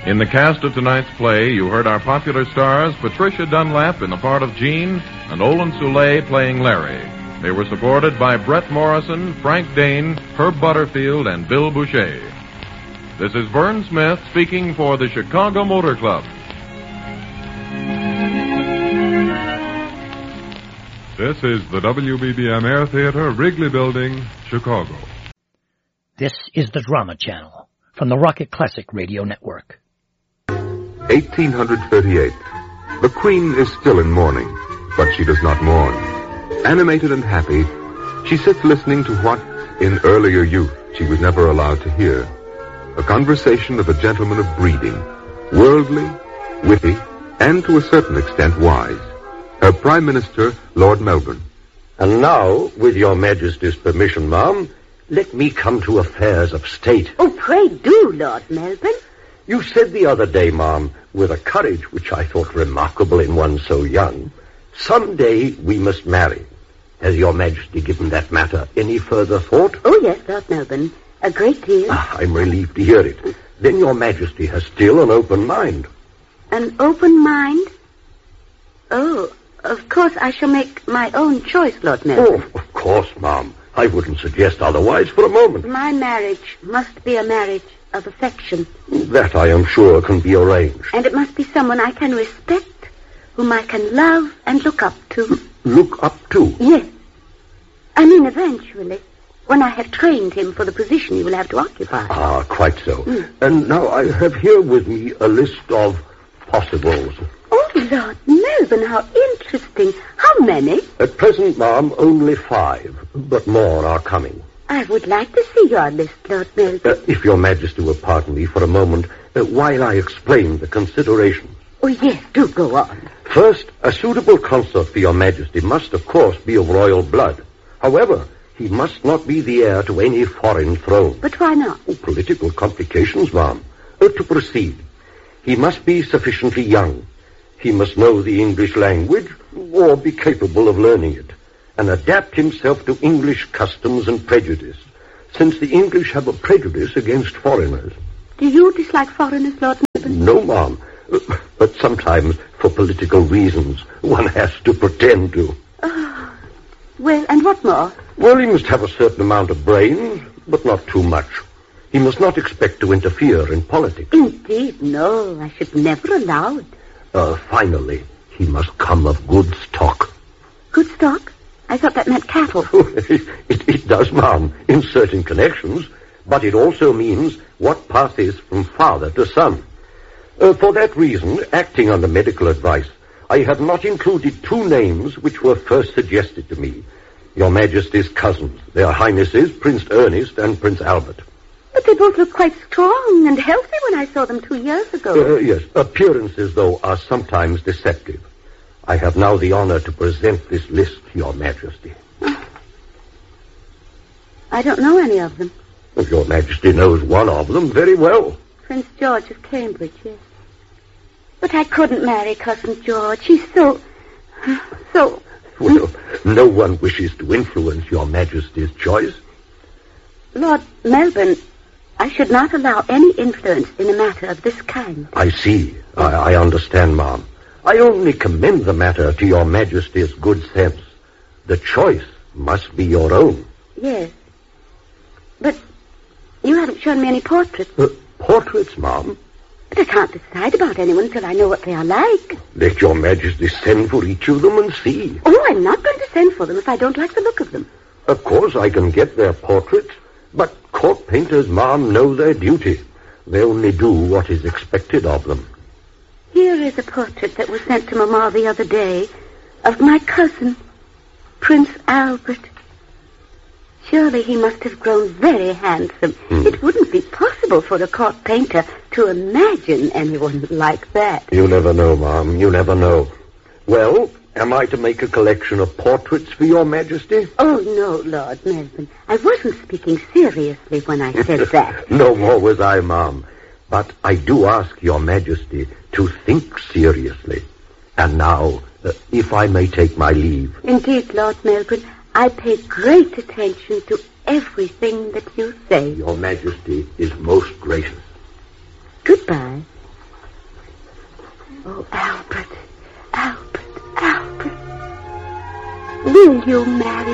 In the cast of tonight's play, you heard our popular stars Patricia Dunlap in the part of Jean and Olin Soule playing Larry. They were supported by Brett Morrison, Frank Dane, Herb Butterfield, and Bill Boucher. This is Vern Smith speaking for the Chicago Motor Club. This is the WBBM Air Theater, Wrigley Building, Chicago. This is the Drama Channel from the Rocket Classic Radio Network. 1838. The Queen is still in mourning, but she does not mourn. Animated and happy, she sits listening to what, in earlier youth, she was never allowed to hear. A conversation of a gentleman of breeding, worldly, witty, and to a certain extent wise. Her Prime Minister, Lord Melbourne. And now, with your Majesty's permission, ma'am, let me come to affairs of state. Oh, pray do, Lord Melbourne. You said the other day, ma'am, with a courage which I thought remarkable in one so young, some day we must marry. Has your Majesty given that matter any further thought? Oh, yes, Lord Melbourne. A great deal. I'm relieved to hear it. Then your Majesty has still an open mind. An open mind? Oh, of course I shall make my own choice, Lord Melbourne. Oh, of course, ma'am. I wouldn't suggest otherwise for a moment. My marriage must be a marriage of affection. That, I am sure, can be arranged. And it must be someone I can respect, whom I can love and look up to. Look up to? Yes. I mean, eventually, when I have trained him for the position he will have to occupy. Ah, quite so. And now I have here with me a list of possibles. Oh, Lord Melbourne, how interesting. How many? At present, ma'am, only 5, but more are coming. I would like to see your list, Lord Melbourne. If your Majesty will pardon me for a moment, while I explain the considerations. Oh, yes, do go on. First, a suitable consort for your Majesty must, of course, be of royal blood. However, he must not be the heir to any foreign throne. But why not? Political complications, ma'am. To proceed, he must be sufficiently young. He must know the English language, or be capable of learning it, and adapt himself to English customs and prejudice, since the English have a prejudice against foreigners. Do you dislike foreigners, Lord Melbourne? No, ma'am. But sometimes, for political reasons, one has to pretend to. Oh, well, and what more? Well, he must have a certain amount of brains, but not too much. He must not expect to interfere in politics. Indeed, no. I should never allow it. Finally, he must come of good stock. Good stock? I thought that meant cattle. It does, ma'am, in certain connections, but it also means what passes from father to son. For that reason, acting under medical advice, I have not included 2 names which were first suggested to me. Your Majesty's cousins, their Highnesses, Prince Ernest and Prince Albert. But they both look quite strong and healthy when I saw them 2 years ago. Yes, appearances, though, are sometimes deceptive. I have now the honor to present this list to your Majesty. I don't know any of them. Well, your Majesty knows one of them very well. Prince George of Cambridge, yes. But I couldn't marry Cousin George. He's so... Well, no one wishes to influence your Majesty's choice. Lord Melbourne, I should not allow any influence in a matter of this kind. I see. I understand, ma'am. I only commend the matter to your Majesty's good sense. The choice must be your own. Yes. But you haven't shown me any portraits. Portraits, ma'am? But I can't decide about anyone till I know what they are like. Let your Majesty send for each of them and see. Oh, I'm not going to send for them if I don't like the look of them. Of course, I can get their portraits, but court painters, ma'am, know their duty. They only do what is expected of them. Here is a portrait that was sent to Mamma the other day of my cousin, Prince Albert. Surely he must have grown very handsome. It wouldn't be possible for a court painter to imagine anyone like that. You never know, ma'am. You never know. Well, am I to make a collection of portraits for your Majesty? Oh, no, Lord Melbourne. I wasn't speaking seriously when I said that. No more was I, ma'am. But I do ask your Majesty to think seriously. And now, if I may take my leave. Indeed, Lord Melbourne, I pay great attention to everything that you say. Your Majesty is most gracious. Goodbye. Oh, Albert, Albert, Albert. Will you marry